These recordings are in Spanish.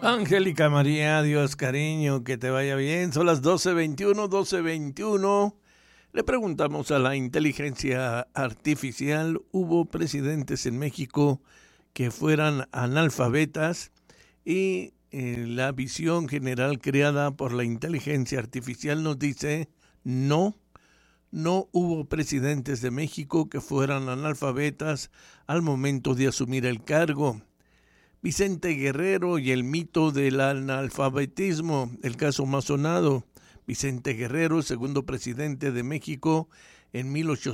Angélica María, Dios cariño, que te vaya bien. Son las 12:21. Le preguntamos a la inteligencia artificial, ¿hubo presidentes en México que fueran analfabetas? Y la visión general creada por la inteligencia artificial nos dice, no hubo presidentes de México que fueran analfabetas al momento de asumir el cargo. Vicente Guerrero y el mito del analfabetismo, el caso más sonado. Vicente Guerrero, segundo presidente de México en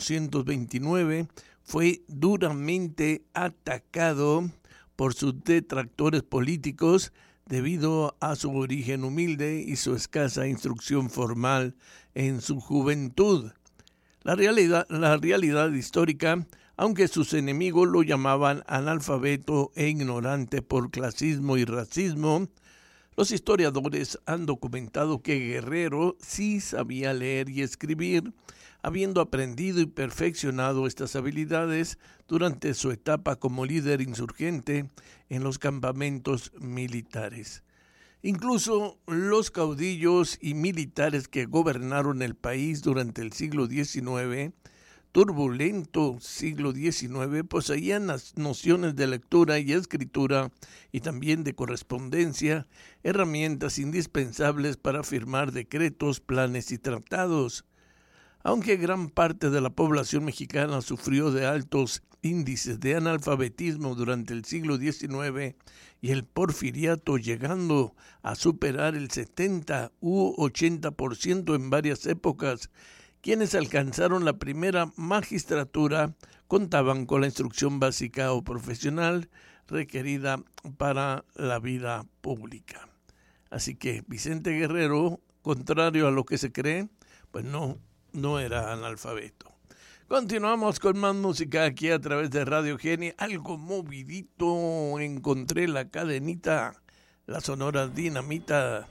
1829, fue duramente atacado por sus detractores políticos debido a su origen humilde y su escasa instrucción formal en su juventud. La realidad histórica, aunque sus enemigos lo llamaban analfabeto e ignorante por clasismo y racismo, los historiadores han documentado que Guerrero sí sabía leer y escribir, habiendo aprendido y perfeccionado estas habilidades durante su etapa como líder insurgente en los campamentos militares. Incluso los caudillos y militares que gobernaron el país durante el siglo XIX, turbulento siglo XIX, poseían las nociones de lectura y escritura y también de correspondencia, herramientas indispensables para firmar decretos, planes y tratados. Aunque gran parte de la población mexicana sufrió de altos índices de analfabetismo durante el siglo XIX y el porfiriato llegando a superar el 70 u 80% en varias épocas, quienes alcanzaron la primera magistratura contaban con la instrucción básica o profesional requerida para la vida pública. Así que Vicente Guerrero, contrario a lo que se cree, pues no era analfabeto. Continuamos con más música aquí a través de Radio Geni. Algo movidito, encontré la cadenita, la Sonora Dinamita.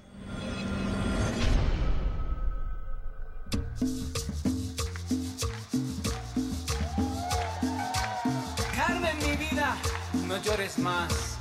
Carmen, mi vida, no llores más.